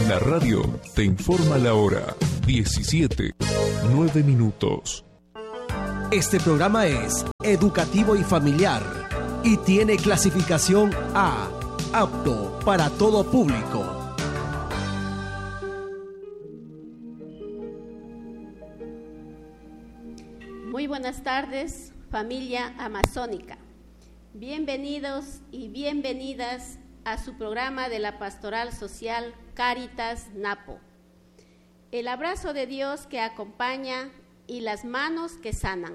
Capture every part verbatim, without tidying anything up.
La radio te informa la hora, diecisiete, nueve minutos. Este programa es educativo y familiar y tiene clasificación A, apto para todo público. Muy buenas tardes, familia amazónica. Bienvenidos y bienvenidas a su programa de la Pastoral Social Cáritas Napo. El abrazo de Dios que acompaña y las manos que sanan.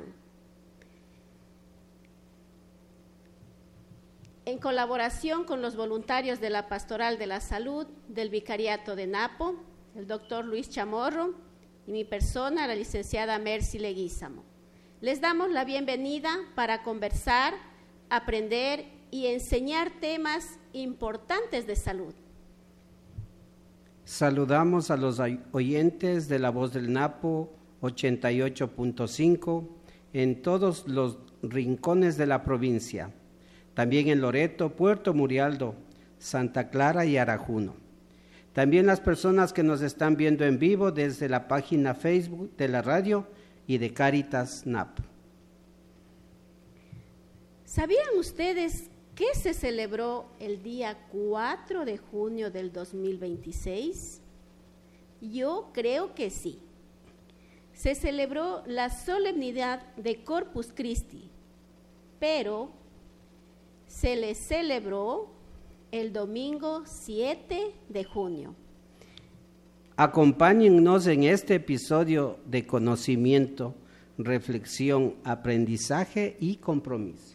En colaboración con los voluntarios de la Pastoral de la Salud del Vicariato de Napo, el doctor Luis Chamorro y mi persona, la licenciada Mercy Leguízamo. Les damos la bienvenida para conversar, aprender y enseñar temas importantes de salud. Saludamos a los oyentes de La Voz del Napo ochenta y ocho punto cinco en todos los rincones de la provincia, también en Loreto, Puerto Murialdo, Santa Clara y Arajuno. También las personas que nos están viendo en vivo desde la página Facebook de la radio y de Cáritas Napo. ¿Sabían ustedes que se celebró el día cuatro de junio del dos mil veintiséis? Yo creo que sí. Se celebró la solemnidad de Corpus Christi, pero se le celebró el domingo siete de junio. Acompáñennos en este episodio de conocimiento, reflexión, aprendizaje y compromiso.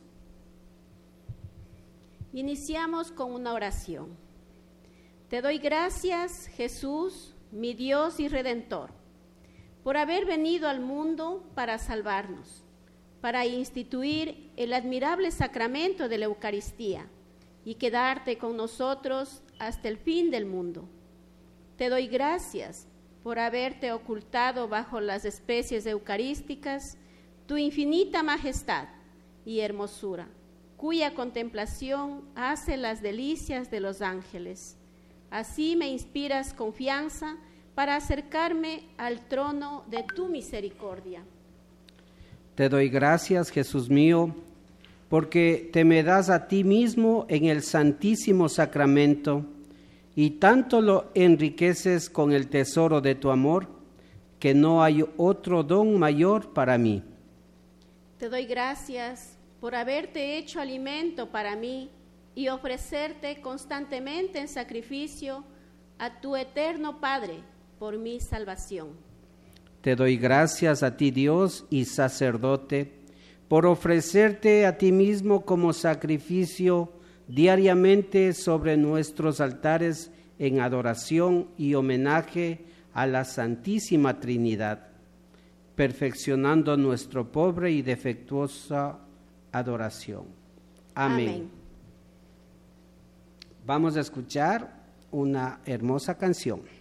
Iniciamos con una oración. Te doy gracias, Jesús, mi Dios y Redentor, por haber venido al mundo para salvarnos, para instituir el admirable sacramento de la Eucaristía y quedarte con nosotros hasta el fin del mundo. Te doy gracias por haberte ocultado bajo las especies eucarísticas tu infinita majestad y hermosura, cuya contemplación hace las delicias de los ángeles. Así me inspiras confianza para acercarme al trono de tu misericordia. Te doy gracias, Jesús mío, porque te me das a ti mismo en el Santísimo Sacramento y tanto lo enriqueces con el tesoro de tu amor, que no hay otro don mayor para mí. Te doy gracias por haberte hecho alimento para mí y ofrecerte constantemente en sacrificio a tu eterno Padre por mi salvación. Te doy gracias a ti, Dios y sacerdote, por ofrecerte a ti mismo como sacrificio diariamente sobre nuestros altares en adoración y homenaje a la Santísima Trinidad, perfeccionando nuestro pobre y defectuosa adoración. Amén. Amén. Vamos a escuchar una hermosa canción.